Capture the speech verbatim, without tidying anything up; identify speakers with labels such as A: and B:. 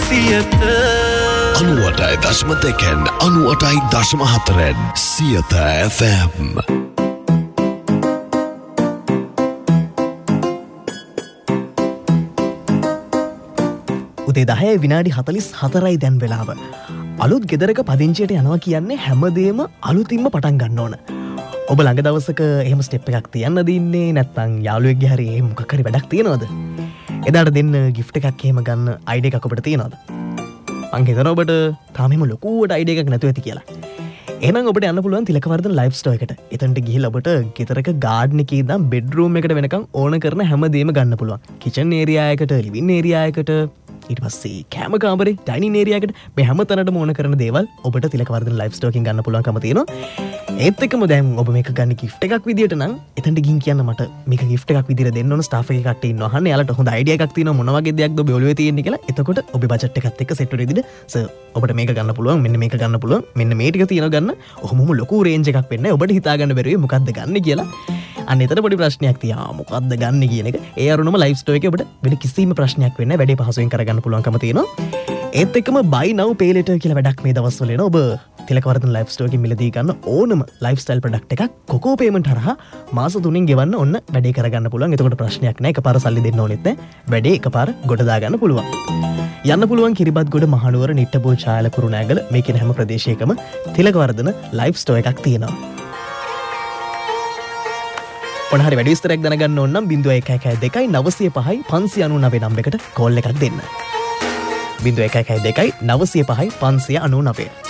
A: සියත
B: අනුවටයි දශම දෙකෙන් අනුවටයි දශම හතරෙන් සියත එෆ් එම්.
C: උදේ දහය විනාඩි හතලිස් හතරයි දැන් වෙලාව. අලුත් ගෙදරක පදිංචියට යනවා කියන්නේ හැමදේම අලුතින්ම පටන් ගන්න ඕන. ඔබ ළඟ දවසක එහෙම ස්ටෙප් එකක් තියන්න දින්නේ නැත්නම් යාළුවෙක්ගේ හරි එහෙම මොකක් හරි වැඩක් තියනවද? එදාට දෙන්න ගිෆ්ට් එකක් එහෙම ගන්න අයිඩියා එකක් ඔබට තියනවද? මං හිතනවා ඔබට තාම එහෙම ලොකුවට අයිඩියා එකක් නැතුව ඇති කියලා. එහෙනම් ඔබට යන්න පුළුවන් තිලකවර්ධන ලයිෆ් ස්ටෝර් එකට. එතනට ගිහිල්ලා ඔබට ගෙදරක ගාඩන් එකේ ඉඳන් බෙඩ්රූම් එකට වෙනකන් ඕන කරන හැමදේම ගන්න පුළුවන්. කිචන් ඒරියා එකට, ලිවිං ඒරියා එකට, ඊට පස්සේ කෑම කාමරේ, ඩයිනින් ඒරියා එකට මේ හැම තැනටම ඕන කරන දේවල් ඔබට තිලකවර්ධන ලයිෆ් ස්ටෝර් එකෙන් ගන්න පුළුවන්කම තියෙනවා. ඒත් එක්කම දැන් ඔබ මේක ගන්න ගිෆ්ට් එකක් විදියට නම් එතනට ගිහින් කියන්න මට මේක ගිෆ්ට් එකක් විදියට දෙන්න ඕන ස්ටාෆ් එකේ කට්ටිය ඉන්නවා. අහන්න එයාලට හොඳ අයිඩියා එකක් තියෙනවා මොන වගේ දෙයක්ද ඔබ ඔළුවේ තියෙන්නේ කියලා. එතකොට ඔබේ බජට් එකත් එක්ක සෙට් වෙන විදිහට සර් ඔබට මේක ගන්න පුළුවන්, මෙන්න මේක ගන්න පුළුවන්, මෙන්න මේ ටික තියෙනවා ගන්න. ඔහොමම ලොකු රේන්ජ් එකක් වෙන්නේ. ඔබට හිතා ගන්න බැරි වෙයි මොකද්ද ගන්න කියලා. අන්න එතන පොඩි ප්‍රශ්නයක් තියෙනවා. මොකද්ද ගන්න කියන එක. ඒ අරුණම ලයිෆ් ස්ටෝර් එකේ ඔබට වෙන කිසිම ප්‍රශ්නයක් වෙන්නේ නැහැ. වැඩේ පහසුවෙන් කරගන්න පුළුවන්කම තියෙනවා. ඒත් එක්කම buy now pay later කියලා වැඩක් මේ දවස්වල එනවා. ඔබ තිලකවර්ධන ලයිෆ් ස්ටෝර් එකකින් මිලදී ගන්න ඕනම ලයිෆ් ස්ටයිල් ප්‍රොඩක්ට් එකක් කොකෝ පේමන්ට් හරහා මාස තුනෙන් ගෙවන්න ඔන්න වැඩේ කරගන්න පුළුවන්. එතකොට ප්‍රශ්නයක් නැහැ. එකපාර සල්ලි දෙන්න ඕනෙත් නැහැ. වැඩේ එකපාර ගොඩ දාගන්න පුළුවන්. යන්න පුළුවන් කිරිබත්ගොඩ මහනුවර නිට්ටබෝල් ඡායල කුරුණෑගල මේ කියන හැම ප්‍රදේශයකම තිලකවර්ධන ලයිෆ් ස්ටෝර් එකක් තියෙනවා. ඔන්න හරි වැඩි විස්තරයක් දැනගන්න ඕන නම් ज़ीरो एक एक दो नौ पाँच पाँच नौ नौ නම්බරයකට කෝල් එකක් දෙන්න. ज़ीरो एक एक दो नौ पाँच पाँच नौ नौ